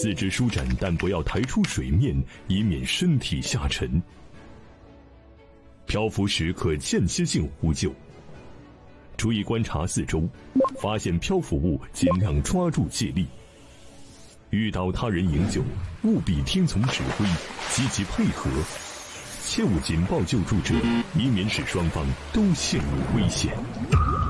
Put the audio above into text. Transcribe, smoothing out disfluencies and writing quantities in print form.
四肢舒展，但不要抬出水面，以免身体下沉。漂浮时可间歇性呼救。注意观察四周，发现漂浮物尽量抓住借力。遇到他人营救，务必听从指挥，积极配合，切勿紧抱救助者，以免使双方都陷入危险。